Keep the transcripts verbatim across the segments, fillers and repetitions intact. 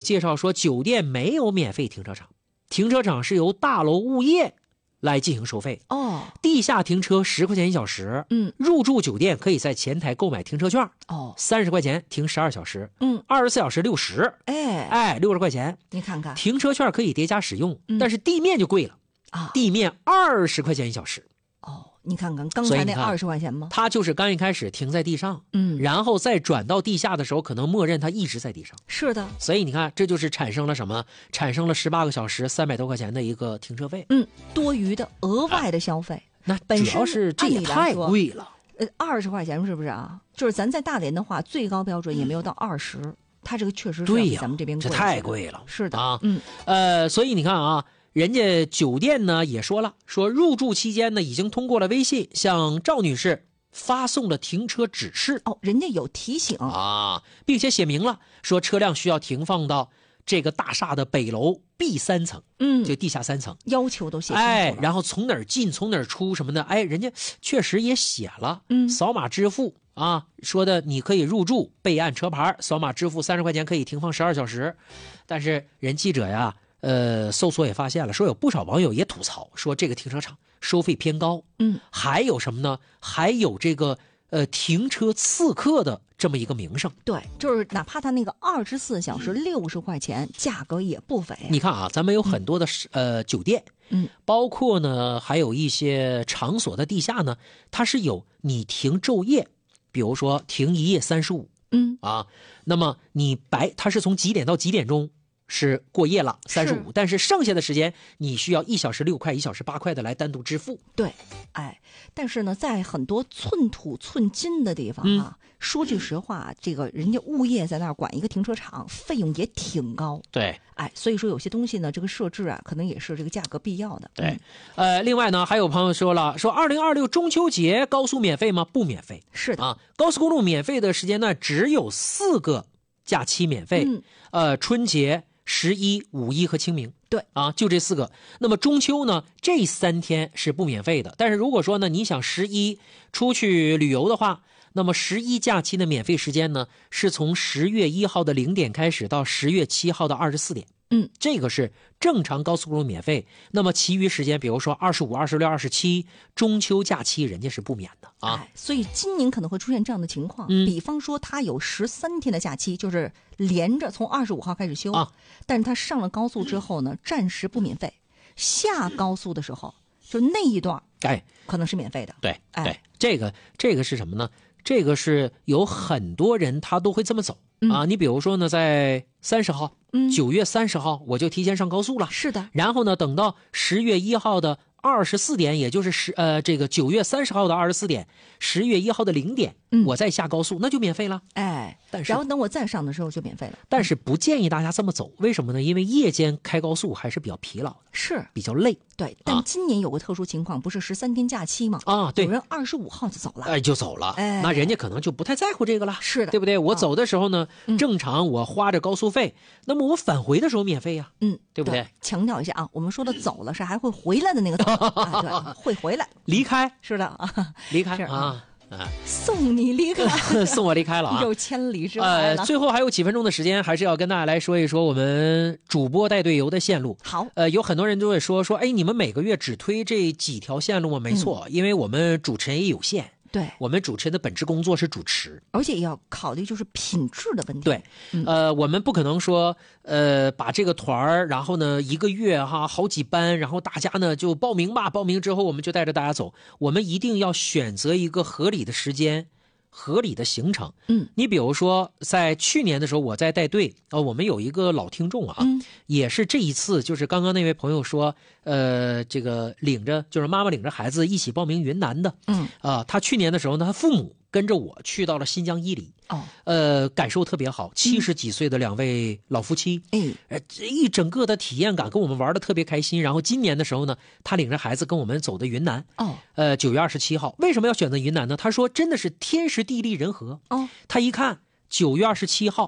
介绍说，酒店没有免费停车场，停车场是由大楼物业来进行收费。 哦， 地下停车十块钱一小时。 嗯， 入住酒店可以在前台购买停车券。 哦， 三十块钱停十二小时。 嗯， 二十四小时六十。 哎哎，六十块钱。 你看看， 停车券可以叠加使用， 嗯、 但是地面就贵了啊， 地面二十块钱一小时。 哦，你看看刚才那二十块钱吗？ 它就是刚一开始停在地上， 嗯， 然后再转到地下的时候，可能默认它一直在地上。 是的， 所以你看，这就是产生了什么？产生了十八个小时三百多块钱的一个停车费。 嗯，多余的额外的消费。 那主要是这也太贵了。 呃，二十块钱是不是啊？就是咱在大连的话，最高标准也没有到二十、嗯，它这个确实是比咱们这边贵。 这太贵了。 是的啊， 嗯， 呃，所以你看啊。人家酒店呢也说了，说入住期间呢已经通过了微信向赵女士发送了停车指示。 哦，人家有提醒啊，并且写明了说车辆需要停放到这个大厦的北楼 B 三层， 嗯， 就地下三层， 要求都写清楚了。 哎，然后从哪儿进从哪儿出什么的，哎，人家确实也写了， 嗯， 扫码支付啊，说的你可以入住，备案车牌，扫码支付三十块钱可以停放十二小时。但是人记者呀。呃，搜索也发现了，说有不少网友也吐槽说这个停车场收费偏高， 嗯， 还有什么呢？还有这个呃停车刺客的这么一个名声。 对，就是哪怕他那个二十四小时六十块钱，价格也不菲、啊。 你看啊，咱们有很多的、嗯、呃酒店， 嗯， 包括呢还有一些场所的地下呢，它是有你停昼夜，比如说停一夜三十五， 嗯啊，那么你白它是从几点到几点钟？是过夜了三十五，但是剩下的时间你需要一小时六块、一小时八块的来单独支付。 对，哎，但是呢，在很多寸土寸金的地方啊，嗯、说句实话，这个人家物业在那儿管一个停车场，费用也挺高。 对， 哎，所以说有些东西呢，这个设置啊，可能也是这个价格必要的。 对， 嗯、 呃，另外呢，还有朋友说了，说二零二六中秋节高速免费吗？不免费。 是的啊，高速公路免费的时间呢，只有四个假期免费， 嗯、 呃，春节。十一、五一和清明， 对啊，就这四个。那么中秋呢，这三天是不免费的。但是如果说呢，你想十一出去旅游的话，那么十一假期的免费时间呢，是从十月一号的零点开始到十月七号的二十四点。 嗯， 这个是正常高速公路免费。那么其余时间，比如说二十五、二十六、二十七，中秋假期人家是不免的啊。 哎，所以今年可能会出现这样的情况， 嗯、 比方说他有十三天的假期，就是连着从二十五号开始休啊， 但是他上了高速之后呢，暂时不免费。下高速的时候，就那一段， 哎， 可能是免费的。 对， 哎、 对，这个这个是什么呢？这个是有很多人他都会这么走、 嗯、 啊。你比如说呢，在三十号， 嗯， 九月三十号我就提前上高速了。 是的。 然后呢，等到十月一号的二十四点，也就是十呃这个九月三十号的二十四点，十月一号的零点， 嗯， 我再下高速，那就免费了。 哎， 但是然后等我再上的时候就免费了。 但是不建议大家这么走，为什么呢？因为夜间开高速还是比较疲劳的， 是比较累。 对，但今年有个特殊情况，啊、不是十三天假期吗？ 啊，对， 有人二十五号就走了， 哎，就走了。 哎， 那人家可能就不太在乎这个了， 是的， 对不对？我走的时候呢， 嗯、 正常我花着高速费，那么我返回的时候免费呀， 嗯， 对不对？ 对，强调一下啊，我们说的走了是还会回来的那个走，啊、对，会回来， 离开， 是的啊， 离开啊。 啊， 送你离开， 送我离开了啊！ 又千里之外了。 呃，最后还有几分钟的时间，还是要跟大家来说一说我们主播带队游的线路。 好， 呃，有很多人都会说说，哎，你们每个月只推这几条线路吗？没错，嗯、因为我们主持人也有限。 对， 我们主持人的本职工作是主持， 而且也要考虑就是品质的问题。 对， 嗯、 呃，我们不可能说，呃，把这个团儿，然后呢一个月哈好几班，然后大家呢就报名吧，报名之后我们就带着大家走。我们一定要选择一个合理的时间。合理的行程， 嗯， 你比如说，在去年的时候，我在带队啊、呃，我们有一个老听众啊， 嗯， 也是这一次，就是刚刚那位朋友说，呃，这个领着就是妈妈领着孩子一起报名云南的， 嗯， 啊、呃，他去年的时候呢，他父母跟着我去到了新疆伊犁， 哦， 呃，感受特别好，七十几岁的两位老夫妻， 哎、 呃，这一整个的体验感跟我们玩的特别开心。然后今年的时候呢，他领着孩子跟我们走的云南， 哦， 呃，九月二十七号，为什么要选择云南呢？他说真的是天时地利人和， 哦， 他一看九月二十七号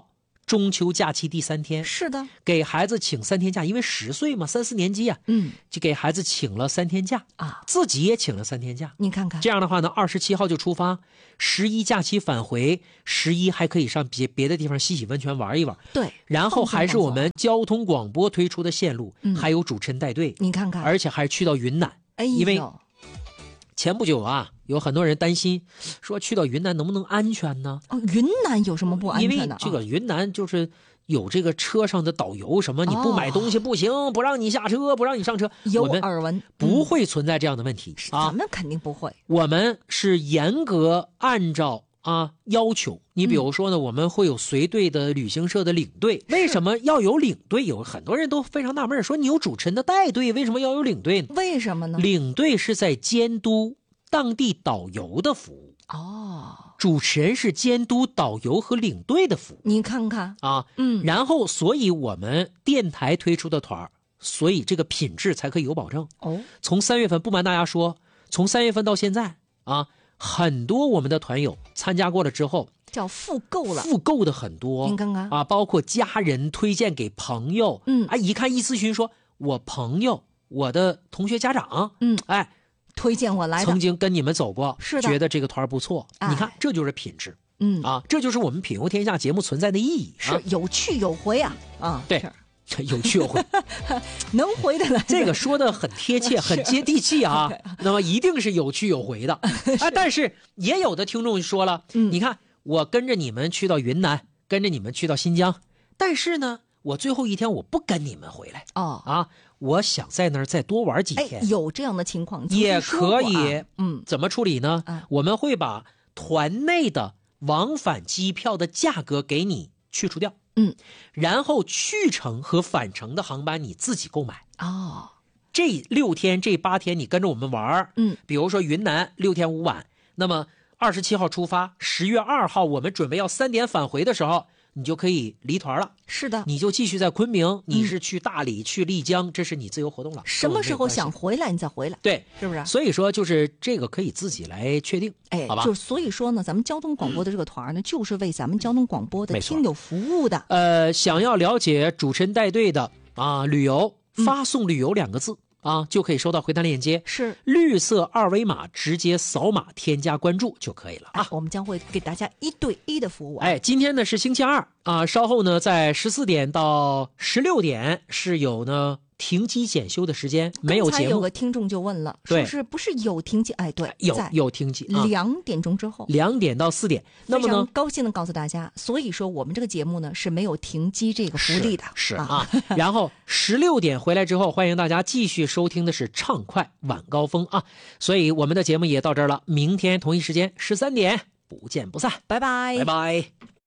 中秋假期第三天， 是的， 给孩子请三天假，因为十岁嘛，三四年级啊， 嗯， 就给孩子请了三天假啊， 自己也请了三天假。 你看看， 这样的话呢，二十七号就出发，十一假期返回，十一还可以上别别的地方洗洗温泉玩一玩。 对， 然后还是我们交通广播推出的线路， 嗯、 还有主持人带队， 你看看， 而且还去到云南， 哎呦， 因为前不久啊，有很多人担心说去到云南能不能安全呢？ 哦，云南有什么不安全的？ 因为这个云南就是有这个车上的导游什么，你不买东西不行， 哦、 不让你下车，不让你上车。 有耳闻， 不会存在这样的问题、 嗯、啊，咱们肯定不会。 我们是严格按照啊要求。你比如说呢、嗯，我们会有随队的旅行社的领队。为什么要有领队？有很多人都非常纳闷，说你有主持人的带队，为什么要有领队呢？ 为什么呢？ 领队是在监督当地导游的服务。 哦， 主持人是监督导游和领队的服务。 你看看啊， 嗯， 然后所以我们电台推出的团所以这个品质才可以有保证。 哦， 从三月份，不瞒大家说，从三月份到现在啊，很多我们的团友参加过了之后， 叫复购了， 复购的很多。 您看看啊，包括家人推荐给朋友， 嗯， 啊，一看一咨询说，我朋友，我的同学家长， 嗯， 哎。 推荐我来的， 曾经跟你们走过， 是的， 觉得这个团不错。 哎、 你看，这就是品质， 嗯啊，这就是我们品游天下节目存在的意义， 是、啊、有去有回啊，啊， 对，有去有回， 能回的来， 这个说的很贴切，很接地气啊。那么一定是有去有回的啊。但是也有的听众说了， 嗯， 你看我跟着你们去到云南，跟着你们去到新疆，但是呢，我最后一天我不跟你们回来哦啊。我想在那儿再多玩几天， 哎、有这样的情况也可以、 啊。嗯， 怎么处理呢、 啊？ 我们会把团内的往返机票的价格给你去除掉， 嗯， 然后去程和返程的航班你自己购买。 哦， 这六天这八天你跟着我们玩， 嗯， 比如说云南六天五晚，那么二十七号出发，十月二号我们准备要三点返回的时候。你就可以离团了， 是的， 你就继续在昆明，你是去大理、嗯、去丽江，这是你自由活动了。 什么时候想回来你再回来， 对， 是不是？ 所以说就是这个可以自己来确定， 哎， 好吧？ 就是所以说呢，咱们交通广播的这个团呢，嗯、就是为咱们交通广播的听友服务的。 呃，想要了解主持人带队的啊旅游，发送旅游两个字。嗯啊，就可以收到回弹链接， 是绿色二维码，直接扫码添加关注就可以了啊。 哎、我们将会给大家一对一的服务、啊。 哎，今天呢是星期二啊，稍后呢在十四点到十六点是有呢停机检修的时间，没有节目。 刚才有个听众就问了， 对， 是不是有停机？哎，对， 有有停机， 两点钟之后， 两点到四点。那么呢， 高兴的告诉大家，所以说我们这个节目呢是没有停机这个福利的， 是, 是啊。然后十六点回来之后，欢迎大家继续收听的是畅快晚高峰啊。所以我们的节目也到这儿了，明天同一时间十三点不见不散， 拜拜， 拜拜。